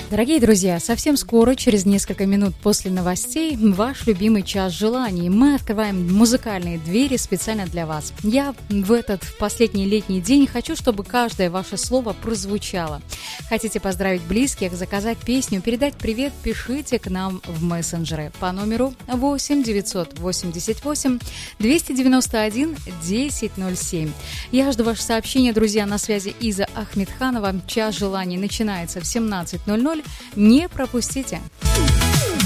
Дорогие друзья, совсем скоро, через несколько минут после новостей, ваш любимый час желаний. Мы открываем музыкальные двери специально для вас. Я в этот последний летний день хочу, чтобы каждое ваше слово прозвучало. Хотите поздравить близких, заказать песню, передать привет, пишите к нам в мессенджеры по номеру 8 988 291 1007. Я жду ваше сообщение, друзья, на связи Иза Ахмедханова. Час желаний начинается в 17:00. Не пропустите!